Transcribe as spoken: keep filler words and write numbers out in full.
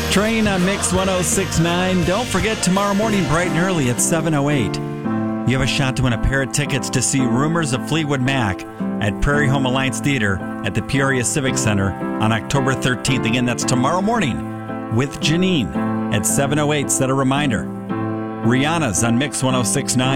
Train on Mix one oh six point nine. Don't forget tomorrow morning bright and early at seven oh eight. You have a shot to win a pair of tickets to see Rumors of Fleetwood Mac at Prairie Home Alliance Theater at the Peoria Civic Center on October thirteenth. Again, that's tomorrow morning with Janine at seven oh eight. Set a reminder. Rihanna's on Mix one oh six point nine.